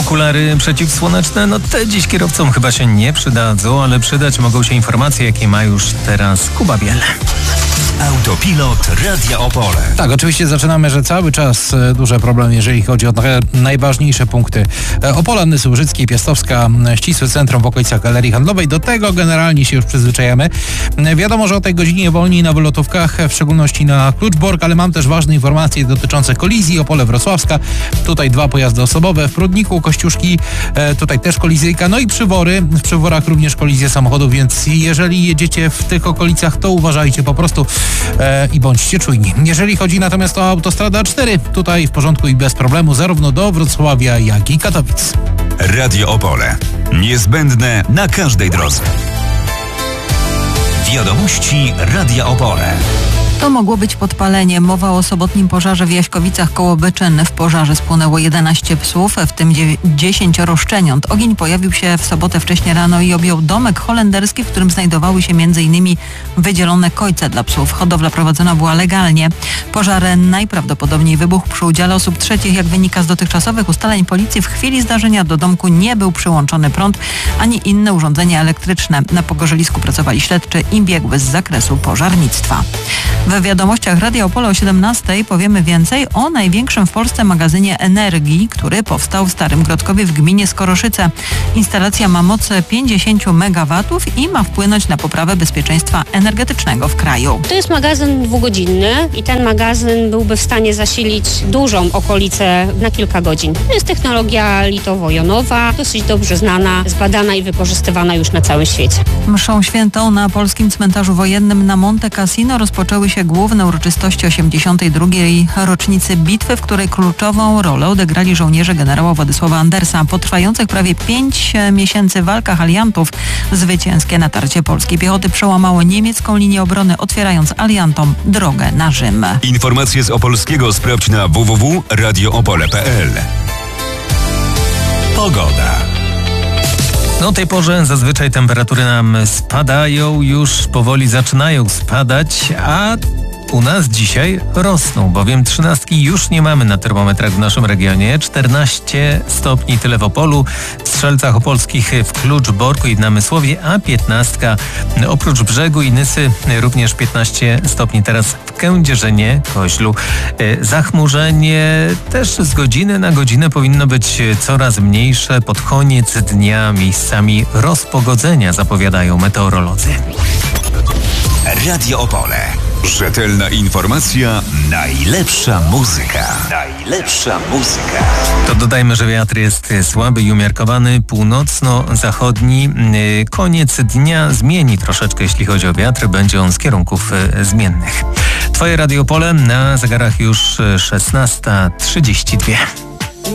Okulary przeciwsłoneczne, no te dziś kierowcom chyba się nie przydadzą, ale przydać mogą się informacje, jakie ma już teraz Kuba Biel. Autopilot Radia Opole. Tak, oczywiście zaczynamy, że cały czas duże problemy, jeżeli chodzi o najważniejsze punkty. Opola, Nysy Łużyckiej, Piastowska, ścisłe centrum w okolicach Galerii Handlowej. Do tego generalnie się już przyzwyczajamy. Wiadomo, że o tej godzinie wolniej na wylotówkach, w szczególności na Kluczbork, ale mam też ważne informacje dotyczące kolizji. Opole Wrocławska, tutaj 2 pojazdy osobowe. W Prudniku, Kościuszki, tutaj też kolizyjka. No i Przywory, w Przyworach również kolizje samochodów, więc jeżeli jedziecie w tych okolicach, to uważajcie po prostu i bądźcie czujni. Jeżeli chodzi natomiast o autostradę A4, tutaj w porządku i bez problemu, zarówno do Wrocławia, jak i Katowic. Radio Opole. Niezbędne na każdej drodze. Wiadomości Radia Opole. To mogło być podpalenie. Mowa o sobotnim pożarze w Jaśkowicach koło Byczyn. W pożarze spłonęło 11 psów, w tym 10 szczeniąt. Ogień pojawił się w sobotę wcześnie rano i objął domek holenderski, w którym znajdowały się m.in. wydzielone kojce dla psów. Hodowla prowadzona była legalnie. Pożar najprawdopodobniej wybuchł przy udziale osób trzecich. Jak wynika z dotychczasowych ustaleń policji, w chwili zdarzenia do domku nie był przyłączony prąd ani inne urządzenia elektryczne. Na pogorzelisku pracowali śledczy i biegły z zakresu pożarnictwa. W wiadomościach Radia Opole o 17:00 powiemy więcej o największym w Polsce magazynie energii, który powstał w Starym Grodkowie w gminie Skoroszyce. Instalacja ma moc 50 MW i ma wpłynąć na poprawę bezpieczeństwa energetycznego w kraju. To jest magazyn 2-godzinny i ten magazyn byłby w stanie zasilić dużą okolicę na kilka godzin. To jest technologia litowo-jonowa, dosyć dobrze znana, zbadana i wykorzystywana już na całym świecie. Mszą świętą na polskim cmentarzu wojennym na Monte Cassino rozpoczęły się główne uroczystości 82. rocznicy bitwy, w której kluczową rolę odegrali żołnierze generała Władysława Andersa. Po trwających prawie 5 miesięcy walkach aliantów zwycięskie natarcie polskiej piechoty przełamało niemiecką linię obrony, otwierając aliantom drogę na Rzym. Informacje z Opolskiego sprawdź na www.radioopole.pl. Pogoda. No o tej porze zazwyczaj temperatury nam spadają, już powoli zaczynają spadać, a u nas dzisiaj rosną, bowiem 13 już nie mamy na termometrach w naszym regionie. 14 stopni tyle w Opolu, w Strzelcach Opolskich, w Kluczborku i w Namysłowie, a 15 oprócz Brzegu i Nysy również 15 stopni teraz w Kędzierzynie, Koźlu. Zachmurzenie też z godziny na godzinę powinno być coraz mniejsze. Pod koniec dnia miejscami rozpogodzenia zapowiadają meteorolodzy. Radio Opole. Rzetelna informacja, najlepsza muzyka. Najlepsza muzyka. To dodajmy, że wiatr jest słaby i umiarkowany, północno-zachodni. Koniec dnia zmieni troszeczkę, jeśli chodzi o wiatr. Będzie on z kierunków zmiennych. Twoje Radio Opole, na zegarach już 16:32.